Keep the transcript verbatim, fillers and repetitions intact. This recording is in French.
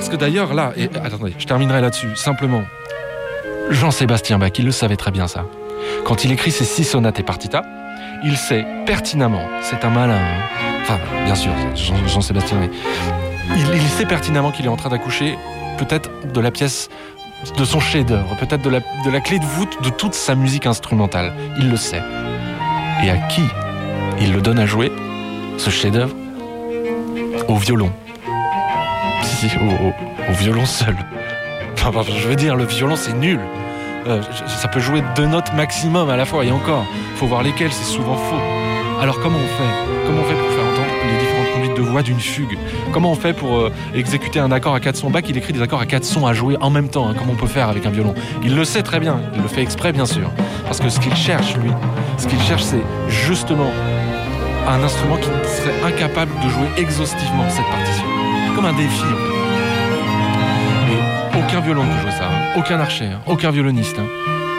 Parce que d'ailleurs, là, et, attendez, je terminerai là-dessus, simplement. Jean-Sébastien Bach, il le savait très bien ça. Quand il écrit ses six sonates et partitas, il sait pertinemment, c'est un malin, hein. Enfin, bien sûr, Jean, Jean-Sébastien, mais il, il sait pertinemment qu'il est en train d'accoucher peut-être de la pièce, de son chef-d'œuvre, peut-être de la, de la clé de voûte de toute sa musique instrumentale. Il le sait. Et à qui il le donne à jouer, ce chef-d'œuvre? Au violon. Si, si, au, au, au violon seul. Enfin, je veux dire, le violon, c'est nul. Euh, ça peut jouer deux notes maximum à la fois, et encore, il faut voir lesquelles, c'est souvent faux. Alors comment on fait Comment on fait pour faire entendre les différentes conduites de voix d'une fugue? Comment on fait pour euh, exécuter un accord à quatre sons? Bach, il écrit des accords à quatre sons à jouer en même temps, hein, comme on peut faire avec un violon. Il le sait très bien, il le fait exprès bien sûr. Parce que ce qu'il cherche, lui, ce qu'il cherche, c'est justement un instrument qui serait incapable de jouer exhaustivement cette partition. C'est comme un défi. En fait. Et aucun violon ne peut jouer ça, hein. Aucun archer, hein. Aucun violoniste. Hein.